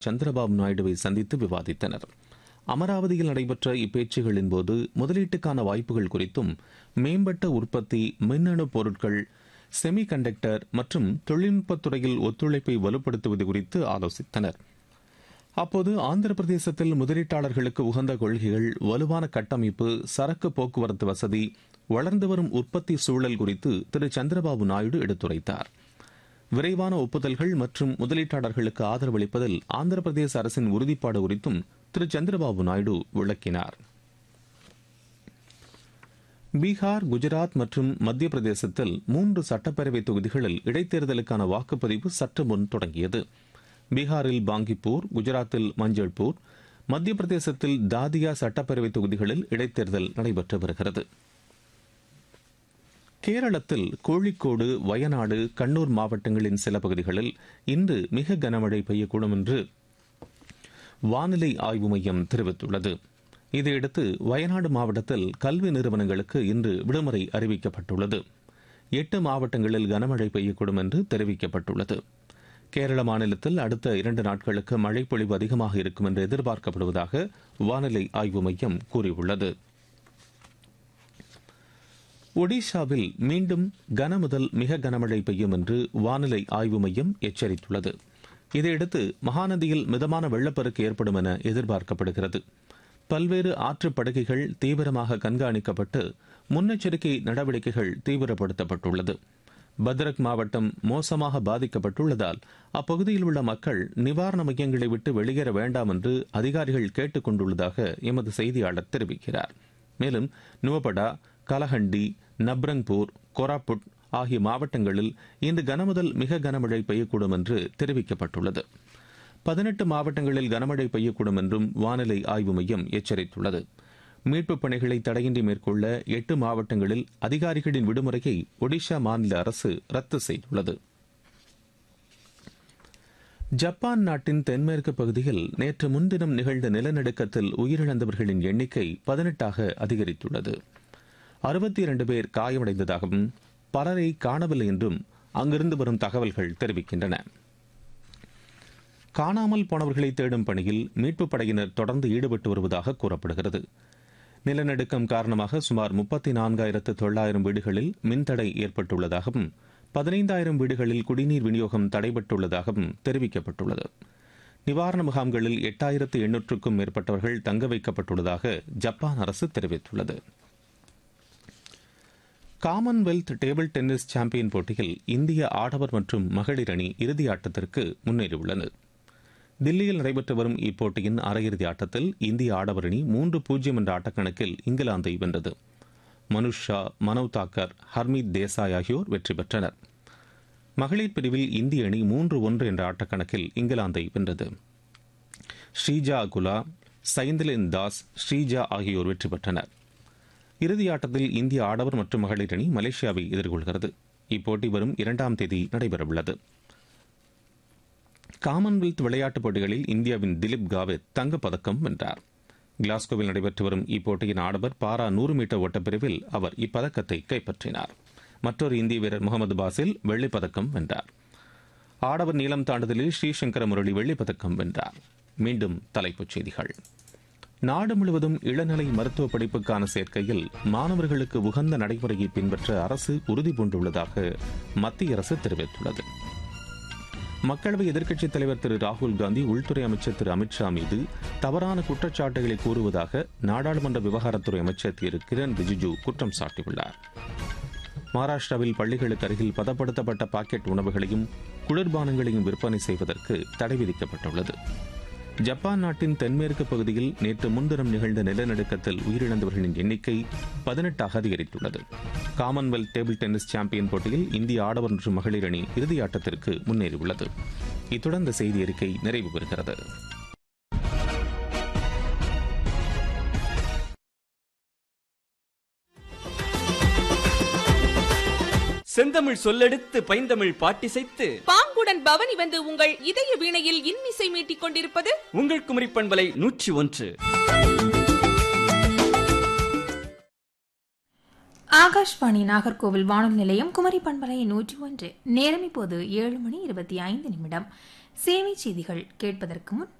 சந்திரபாபு நாயுடுவை சந்தித்து விவாதித்தனர். அமராவதியில் நடைபெற்ற இப்பேச்சுகளின் போது முதலீட்டுக்கான வாய்ப்புகள் குறித்தும் மேம்பட்ட உற்பத்தி, மின்னணு பொருட்கள், செமி கண்டக்டர் மற்றும் தொழில்நுட்பத் துறையில் ஒத்துழைப்பை வலுப்படுத்துவது குறித்து ஆலோசித்தனர். அப்போது ஆந்திர பிரதேசத்தில் முதலீட்டாளர்களுக்கு உகந்த கொள்கைகள், வலுவான கட்டமைப்பு, சரக்கு போக்குவரத்து வசதி, வளர்ந்து வரும் உற்பத்தி சூழல் குறித்து திரு சந்திரபாபு நாயுடு எடுத்துரைத்தார். விரைவான ஒப்புதல்கள் மற்றும் முதலீட்டாளர்களுக்கு ஆதரவளிப்பதில் ஆந்திர பிரதேச அரசின் உறுதிப்பாடு குறித்தும் திரு சந்திரபாபு நாயுடு விளக்கினார். பீகார், குஜராத் மற்றும் மத்திய பிரதேசத்தில் 3 சட்டப்பேரவை தொகுதிகளில் இடைத்தேர்தலுக்கான வாக்குப்பதிவு சற்று முன் தொடங்கியது. பீகாரில் பாங்கிப்பூர், குஜராத்தில் மஞ்சள்பூர், மத்திய பிரதேசத்தில் தாதியா சட்டப்பேரவை தொகுதிகளில் இடைத்தேர்தல் நடைபெற்று வருகிறது. கேரளத்தில் கோழிக்கோடு, வயநாடு, கண்ணூர் மாவட்டங்களின் சில பகுதிகளில் இன்று மிக கனமழை பெய்யக்கூடும் என்று வானிலை ஆய்வு மையம் தெரிவித்துள்ளது. இதையடுத்து வயநாடு மாவட்டத்தில் கல்வி நிறுவனங்களுக்கு இன்று விடுமுறை அறிவிக்கப்பட்டுள்ளது. 8 மாவட்டங்களில் கனமழை பெய்யக்கூடும் என்று தெரிவிக்கப்பட்டுள்ளது. கேரள மாநிலத்தில் அடுத்த 2 நாட்களுக்கு மழை பொழிவு அதிகமாக இருக்கும் என்று எதிர்பார்க்கப்படுவதாக வானிலை ஆய்வு மையம் கூறியுள்ளது. ஒடிஷாவில் மீண்டும் கனமுதல் மிக கனமழை பெய்யும் என்று வானிலை ஆய்வு மையம் எச்சரித்துள்ளது. இதையடுத்து மகாநதியில் மிதமான வெள்ளப்பெருக்கு ஏற்படும் என எதிர்பார்க்கப்படுகிறது. பல்வேறு ஆற்றுப்படுகைகள் தீவிரமாக கண்காணிக்கப்பட்டு முன்னெச்சரிக்கை நடவடிக்கைகள் தீவிரப்படுத்தப்பட்டுள்ளது. பத்ரக் மாவட்டம் மோசமாக பாதிக்கப்பட்டுள்ளதால் அப்பகுதியில் உள்ள மக்கள் நிவாரண மையங்களை விட்டு வெளியேற வேண்டாம் என்று அதிகாரிகள் கேட்டுக் கொண்டுள்ளதாக எமது செய்தியாளர் தெரிவிக்கிறார். மேலும் நுவபடா, கலஹண்டி, நப்ரங்பூர், கோராப்புட் ஆகிய மாவட்டங்களில் இன்று கனமுதல் மிக கனமழை பெய்யக்கூடும் என்று தெரிவிக்கப்பட்டுள்ளது. 18 மாவட்டங்களில் கனமழை பெய்யக்கூடும் என்றும் வானிலை ஆய்வு மையம் எச்சரித்துள்ளது. மீட்புப் பணிகளை தடையின்றி மேற்கொள்ள 8 மாவட்டங்களில் அதிகாரிகளின் விடுமுறையை ஒடிஷா மாநில அரசு ரத்து செய்துள்ளது. ஜப்பான் நாட்டின் தென்மேற்கு பகுதியில் நேற்று முன்தினம் நிகழ்ந்த நிலநடுக்கத்தில் உயிரிழந்தவர்களின் எண்ணிக்கை 18ஆக அதிகரித்துள்ளது. 62 பேர் காயமடைந்ததாகவும் பலரை காணவில்லை என்றும் அங்கிருந்து வரும் தகவல்கள் தெரிவிக்கின்றன. காணாமல் போனவர்களை தேடும் பணியில் மீட்புப் படையினர் தொடர்ந்து ஈடுபட்டு வருவதாக கூறப்படுகிறது. நிலநடுக்கம் காரணமாக சுமார் 34,900 வீடுகளில் மின்தடை ஏற்பட்டுள்ளதாகவும் 15,000 வீடுகளில் குடிநீர் விநியோகம் தடைபட்டுள்ளதாகவும் தெரிவிக்கப்பட்டுள்ளது. நிவாரண முகாம்களில் 8,800க்கும் மேற்பட்டவர்கள் தங்க வைக்கப்பட்டுள்ளதாக ஜப்பான் அரசு தெரிவித்துள்ளது. காமன்வெல்த் டேபிள் டென்னிஸ் சாம்பியன் போட்டியில் இந்திய ஆடவர் மற்றும் மகளிர் அணி இறுதி ஆட்டத்திற்கு முன்னேறியுள்ளது. தில்லியில் நடைபெற்று வரும் இப்போட்டியின் அரையிறுதி ஆட்டத்தில் இந்திய ஆடவர் அணி 3-0 என்ற ஆட்டக்கணக்கில் இங்கிலாந்தை வென்றது. மனுஷ் ஷா, மனவ் தாக்கர், ஹர்மீத் தேசாய் ஆகியோர் வெற்றி பெற்றனர். மகளிர் பிரிவில் இந்திய அணி 3-1 என்ற ஆட்டக்கணக்கில் இங்கிலாந்தை வென்றது. ஸ்ரீஜா அகுலா, சைந்தலின் தாஸ், ஸ்ரீஜா ஆகியோர் வெற்றி பெற்றனர். இறுதி ஆட்டத்தில் இந்திய ஆடவர் மற்றும் மகளிர் அணி மலேசியாவை எதிர்கொள்கிறது. இப்போட்டி வரும் 2ஆம் தேதி நடைபெறவுள்ளது. காமன்வெல்த் விளையாட்டுப் போட்டிகளில் இந்தியாவின் திலீப் காவித் தங்கப்பதக்கம் வென்றார். கிளாஸ்கோவில் நடைபெற்று வரும் இப்போட்டியின் ஆடவர் பாரா 100 மீட்டர் ஓட்டப்பிரிவில் அவர் இப்பதக்கத்தை கைப்பற்றினார். மற்றொரு இந்திய வீரர் முகமது பாசில் வெள்ளிப்பதக்கம் வென்றார். ஆடவர் நீளம் தாண்டுதலில் ஸ்ரீசங்கர முரளி வெள்ளிப்பதக்கம் வென்றார். மீண்டும் தலைப்புச் செய்திகள். நாடு முழுவதும் இளநிலை மருத்துவ படிப்புக்கான சேர்க்கையில் மாணவர்களுக்கு உகந்த நடைமுறையை பின்பற்ற அரசு உறுதிபூண்டுள்ளதாக மத்திய அரசு தெரிவித்துள்ளது. மக்களவை எதிர்க்கட்சித் தலைவர் திரு ராகுல் காந்தி உள்துறை அமைச்சர் திரு அமித்ஷா மீது தவறான குற்றச்சாட்டுகளை கூறுவதாக நாடாளுமன்ற விவகாரத்துறை அமைச்சர் திரு கிரண் ரிஜிஜு குற்றம் சாட்டியுள்ளார். மகாராஷ்டிராவில் பள்ளிகளுக்கு அருகில் பதப்படுத்தப்பட்ட பாக்கெட் உணவுகளையும் குளிர்பானங்களையும் விற்பனை செய்வதற்கு தடை விதிக்கப்பட்டுள்ளது. ஜப்பான் நாட்டின் தென்மேற்கு பகுதியில் நேற்று முன்தினம் நிகழ்ந்த நிலநடுக்கத்தில் உயிரிழந்தவர்களின் எண்ணிக்கை 18ஆக அதிகரித்துள்ளது. காமன்வெல்த் டேபிள் டென்னிஸ் சாம்பியன் போட்டியில் இந்திய ஆடவர் மற்றும் மகளிர் அணி இறுதி ஆட்டத்திற்கு முன்னேறியுள்ளது. இத்துடன் இந்த செய்தி அறிக்கை நிறைவு பெறுகிறது. செந்தமிழ் சொல்லெடுத்து பைந்தமிழ் பாட்டிசைத்து பாங்குடன் பவனி வந்து உங்கள் இதய வீணையில் இன்னிசை மீட்டிக் கொண்டிருப்பது உங்கள் குமரி பண்பலை 101. ஆகாஷ்வாணி நாகர்கோவில் வானொலி நிலையம் குமரி பண்பலை 101. நேரம் இப்போது 7:25. சேவை செய்திகள் கேட்பதற்கு முன்